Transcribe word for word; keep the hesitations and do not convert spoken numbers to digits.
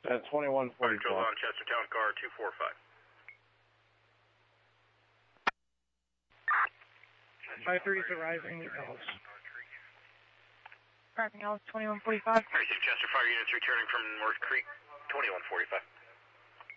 At twenty-one forty-five. Control on Chestertown, car two four five. five three is arriving at Ellis. Arriving Ellis, twenty-one forty-five. Chester Fire units returning from North Creek, twenty-one forty-five.